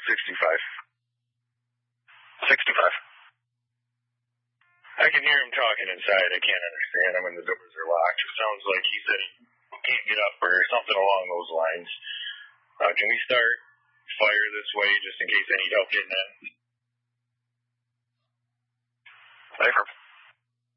65. 65. I can hear him talking inside. I can't understand him when the doors are locked. It sounds like he said he can't get up or something along those lines. Can we start fire this way just in case I need help getting in? Safer.